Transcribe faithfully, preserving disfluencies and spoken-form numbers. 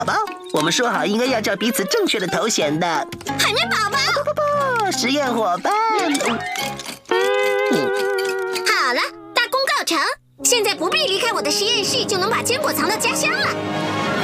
宝，我们说好应该要叫彼此正确的头衔的。 海绵宝宝， 不不不，实验伙伴。嗯、 好了，大功告成，现在不必离开我的实验室，就能把坚果藏到家乡了。